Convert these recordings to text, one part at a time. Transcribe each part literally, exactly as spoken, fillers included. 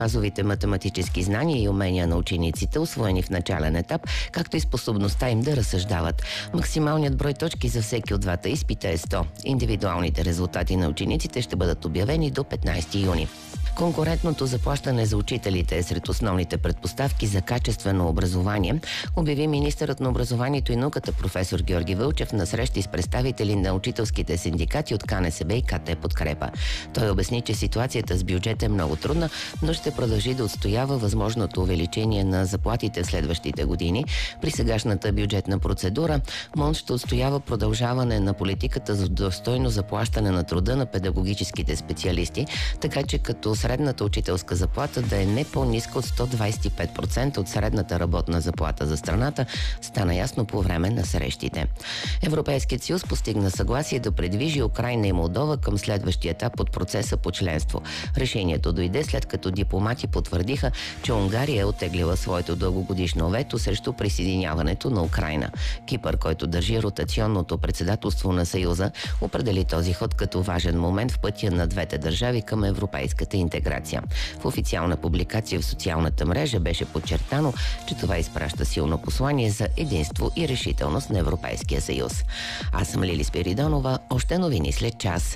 базовите математически знания и умения на учениците, усвоени в начален етап, както и способността им да разсъждават. Максималният брой точки за всеки от двата изпита е сто. Индивидуалните резултати на учениците ще бъдат обявени до петнайсети юни. Конкурентното заплащане за учителите е сред основните предпоставки за качествено образование, обяви министърът на образованието и науката професор Георги Вълчев на срещи с представители на учителските синдикати от КНСБ и КТ Подкрепа. Той обясни, че ситуацията с бюджета е много трудна, но ще продължи да отстоява възможното увеличение на заплатите в следващите години. При сегашната бюджетна процедура МОН ще отстоява продължаване на политиката за достойно заплащане на труда на педагогическите специалисти, така че като средната учителска заплата да е не по-ниска от сто двайсет и пет процента от средната работна заплата за страната, стана ясно по време на срещите. Европейският съюз постигна съгласие да придвижи Украйна и Молдова към следващия етап от процеса по членство. Решението дойде след като дипломати потвърдиха, че Унгария е оттеглила своето дългогодишно вето срещу присъединяването на Украйна. Кипър, който държи ротационното председателство на Съюза, определи този ход като важен момент в пътя на двете държави към европейската интеграция. В официална публикация в социалната мрежа беше подчертано, че това изпраща силно послание за единство и решителност на Европейския съюз. Аз съм Лили Спиридонова, още новини след час.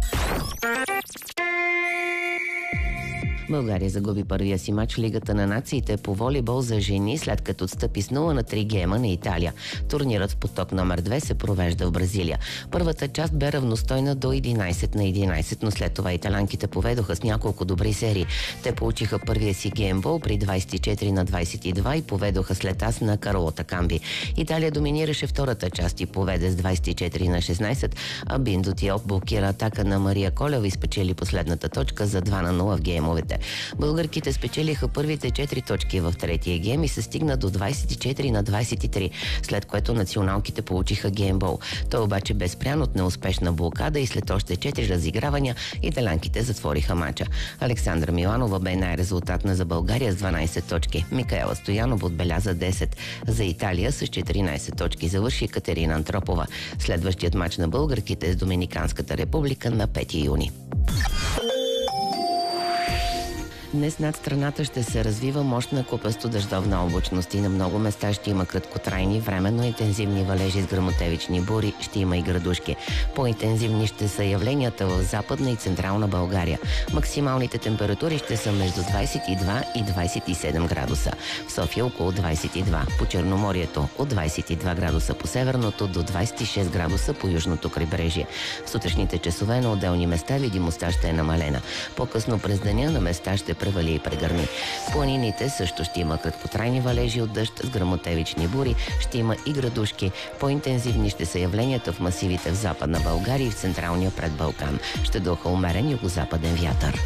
България загуби първия си мач в Лигата на нациите по волейбол за жени, след като отстъпи с нула на три гейма на Италия. Турнирът в поток номер две се провежда в Бразилия. Първата част бе равностойна до единайсет на единайсет, но след това италянките поведоха с няколко добри серии. Те получиха първия си геймбол при двайсет и четири на двайсет и два и поведоха след аз на Карлота Камби. Италия доминираше втората част и поведе с двайсет и четири на шестнайсет, а Биндо Тиоп блокира атака на Мария Колева и спечели последната точка за два на нула в геймовете. Българките спечелиха първите четири точки в третия гейм и се стигна до двайсет и четири на двайсет и три, след което националките получиха геймбол. Той обаче бе спрян от неуспешна блокада и след още четири разигравания италянките затвориха мача. Александра Миланова бе най-резултатна за България с дванайсет точки. Микаела Стоянова отбеляза десет. За Италия с четиринайсет точки завърши Катерина Антропова. Следващият мач на българките е с Доминиканската република на пети юни. Днес над страната ще се развива мощна купесто-дъждовна облачност и на много места ще има краткотрайни, временно интензивни валежи с гръмотевични бури, ще има и градушки. По-интензивни ще са явленията в Западна и Централна България. Максималните температури ще са между двайсет и два и двайсет и седем градуса. В София около двайсет и два. По Черноморието от двайсет и два градуса по северното до двайсет и шест градуса по южното крайбрежие. В сутрешните часове на отделни места видимостта ще е намалена. По-късно през деня на места ще превали и прегърни. В планините също ще има краткотрайни валежи от дъжд с гръмотевични бури, ще има и градушки. По-интензивни ще са явленията в масивите в Западна България и в Централния предбалкан. Ще духа умерен югозападен вятър.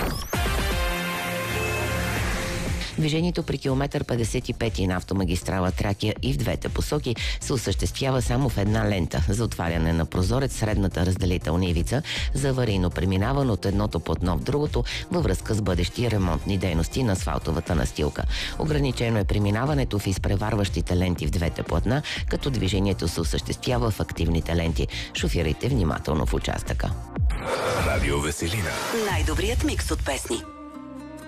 Движението при километър петдесет и пети на автомагистрала Тракия и в двете посоки се осъществява само в една лента за отваряне на прозорец средната разделителна ивица за аварийно преминаване от едното платно в другото във връзка с бъдещи ремонтни дейности на асфалтовата настилка. Ограничено е преминаването в изпреварващите ленти в двете платна, като движението се осъществява в активните ленти. Шофирайте внимателно в участъка. Радио Веселина. Най-добрият микс от песни.